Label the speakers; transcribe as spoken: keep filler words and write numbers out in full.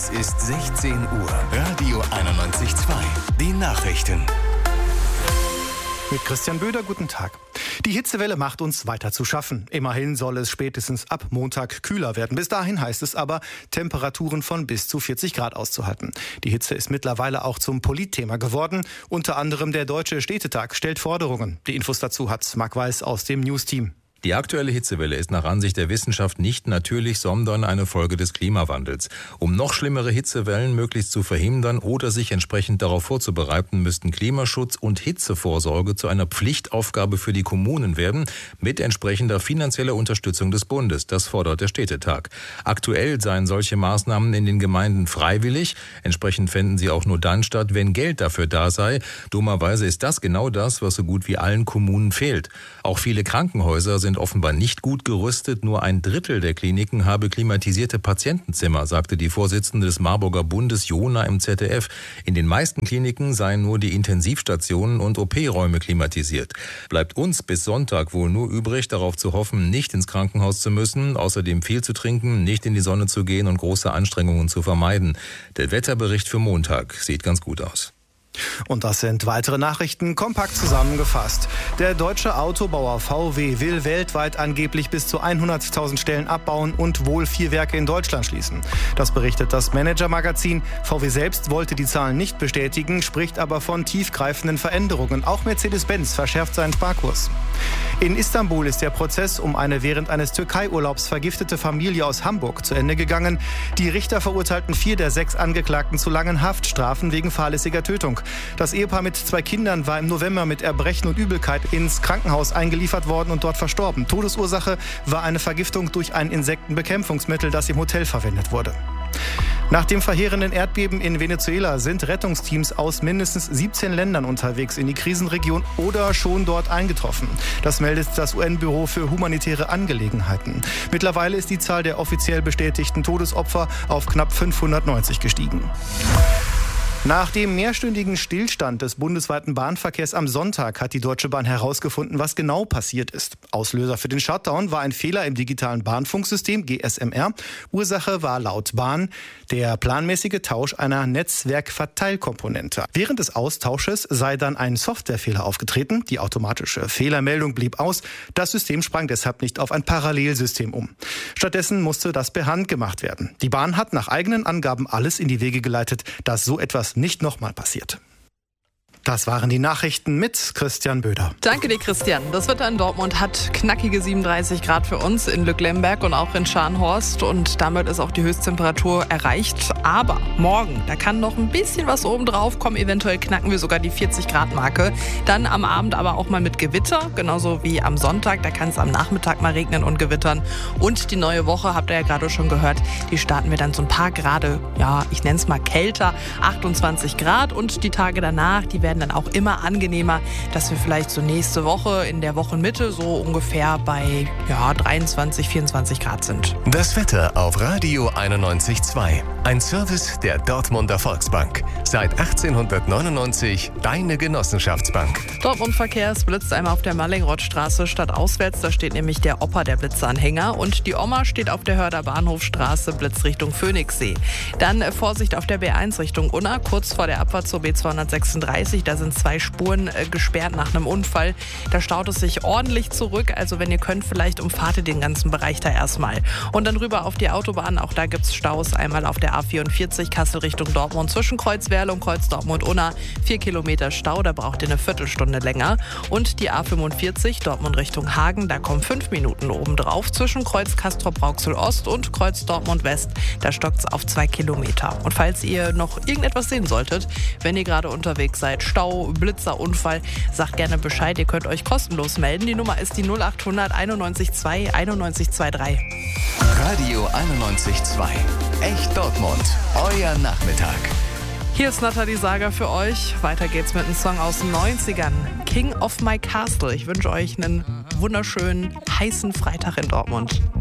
Speaker 1: Es ist sechzehn Uhr. Radio einundneunzig Komma zwei. Die Nachrichten.
Speaker 2: Mit Christian Böder, guten Tag. Die Hitzewelle macht uns weiter zu schaffen. Immerhin soll es spätestens ab Montag kühler werden. Bis dahin heißt es aber, Temperaturen von bis zu vierzig Grad auszuhalten. Die Hitze ist mittlerweile auch zum Politthema geworden. Unter anderem der Deutsche Städtetag stellt Forderungen. Die Infos dazu hat Marc Weiß aus dem News-Team.
Speaker 3: Die aktuelle Hitzewelle ist nach Ansicht der Wissenschaft nicht natürlich, sondern eine Folge des Klimawandels. Um noch schlimmere Hitzewellen möglichst zu verhindern oder sich entsprechend darauf vorzubereiten, müssten Klimaschutz und Hitzevorsorge zu einer Pflichtaufgabe für die Kommunen werden, mit entsprechender finanzieller Unterstützung des Bundes. Das fordert der Städtetag. Aktuell seien solche Maßnahmen in den Gemeinden freiwillig. Entsprechend fänden sie auch nur dann statt, wenn Geld dafür da sei. Dummerweise ist das genau das, was so gut wie allen Kommunen fehlt. Auch viele Krankenhäuser sind sind offenbar nicht gut gerüstet. Nur ein Drittel der Kliniken habe klimatisierte Patientenzimmer, sagte die Vorsitzende des Marburger Bundes Jona im Z D F. In den meisten Kliniken seien nur die Intensivstationen und O P-Räume klimatisiert. Bleibt uns bis Sonntag wohl nur übrig, darauf zu hoffen, nicht ins Krankenhaus zu müssen, außerdem viel zu trinken, nicht in die Sonne zu gehen und große Anstrengungen zu vermeiden. Der Wetterbericht für Montag sieht ganz gut aus.
Speaker 2: Und das sind weitere Nachrichten, kompakt zusammengefasst. Der deutsche Autobauer V W will weltweit angeblich bis zu hunderttausend Stellen abbauen und wohl vier Werke in Deutschland schließen. Das berichtet das Manager-Magazin. V W selbst wollte die Zahlen nicht bestätigen, spricht aber von tiefgreifenden Veränderungen. Auch Mercedes-Benz verschärft seinen Sparkurs. In Istanbul ist der Prozess um eine während eines Türkei-Urlaubs vergiftete Familie aus Hamburg zu Ende gegangen. Die Richter verurteilten vier der sechs Angeklagten zu langen Haftstrafen wegen fahrlässiger Tötung. Das Ehepaar mit zwei Kindern war im November mit Erbrechen und Übelkeit ins Krankenhaus eingeliefert worden und dort verstorben. Todesursache war eine Vergiftung durch ein Insektenbekämpfungsmittel, das im Hotel verwendet wurde. Nach dem verheerenden Erdbeben in Venezuela sind Rettungsteams aus mindestens siebzehn Ländern unterwegs in die Krisenregion oder schon dort eingetroffen. Das meldet das U N-Büro für humanitäre Angelegenheiten. Mittlerweile ist die Zahl der offiziell bestätigten Todesopfer auf knapp fünfhundertneunzig gestiegen. Nach dem mehrstündigen Stillstand des bundesweiten Bahnverkehrs am Sonntag hat die Deutsche Bahn herausgefunden, was genau passiert ist. Auslöser für den Shutdown war ein Fehler im digitalen Bahnfunksystem G S M R. Ursache war laut Bahn der planmäßige Tausch einer Netzwerkverteilkomponente. Während des Austausches sei dann ein Softwarefehler aufgetreten. Die automatische Fehlermeldung blieb aus. Das System sprang deshalb nicht auf ein Parallelsystem um. Stattdessen musste das per Hand gemacht werden. Die Bahn hat nach eigenen Angaben alles in die Wege geleitet, dass so etwas nicht nochmal passiert. Das waren die Nachrichten mit Christian Böder.
Speaker 4: Danke dir, Christian. Das Wetter in Dortmund hat knackige siebenunddreißig Grad für uns in Lücklemberg und auch in Scharnhorst. Und damit ist auch die Höchsttemperatur erreicht. Aber morgen, da kann noch ein bisschen was oben drauf kommen. Eventuell knacken wir sogar die vierzig Grad Marke. Dann am Abend aber auch mal mit Gewitter. Genauso wie am Sonntag. Da kann es am Nachmittag mal regnen und gewittern. Und die neue Woche, habt ihr ja gerade schon gehört, die starten wir dann so ein paar Grade, ja, ich nenne es mal kälter, achtundzwanzig Grad. Und die Tage danach, die werden dann auch immer angenehmer, dass wir vielleicht so nächste Woche in der Wochenmitte so ungefähr bei ja, dreiundzwanzig, vierundzwanzig Grad sind.
Speaker 1: Das Wetter auf Radio einundneunzig Komma zwei. Ein Service der Dortmunder Volksbank. Seit achtzehnhundertneunundneunzig deine Genossenschaftsbank.
Speaker 4: Dortmund Verkehrs blitzt einmal auf der Mallingrothstraße stadtauswärts. Da steht nämlich der Opa, der Blitzanhänger. Und die Oma steht auf der Hörder Bahnhofstraße, Blitz Richtung Phoenixsee. Dann äh, Vorsicht auf der B eins Richtung Unna, kurz vor der Abfahrt zur B zweihundertsechsunddreißig. Da sind zwei Spuren äh, gesperrt nach einem Unfall. Da staut es sich ordentlich zurück. Also wenn ihr könnt, vielleicht umfahrt ihr den ganzen Bereich da erstmal. Und dann rüber auf die Autobahn. Auch da gibt es Staus. Einmal auf der A vierundvierzig Kassel Richtung Dortmund zwischen Kreuzwerl und Kreuz Dortmund-Unna. Vier Kilometer Stau, da braucht ihr eine Viertelstunde länger. Und die A fünfundvierzig Dortmund Richtung Hagen. Da kommen fünf Minuten obendrauf zwischen Kreuz Castrop-Rauxel-Ost und Kreuz Dortmund-West. Da stockt es auf zwei Kilometer. Und falls ihr noch irgendetwas sehen solltet, wenn ihr gerade unterwegs seid, Stau, Blitzer, Unfall, sagt gerne Bescheid. Ihr könnt euch kostenlos melden. Die Nummer ist die null achthundert einundneunzig zwei einundneunzig dreiundzwanzig.
Speaker 1: Radio einundneunzig Komma zwei. Echt Dortmund. Euer Nachmittag.
Speaker 4: Hier ist Nathalie Sager für euch. Weiter geht's mit einem Song aus den neunzigern. King of My Castle. Ich wünsche euch einen wunderschönen, heißen Freitag in Dortmund.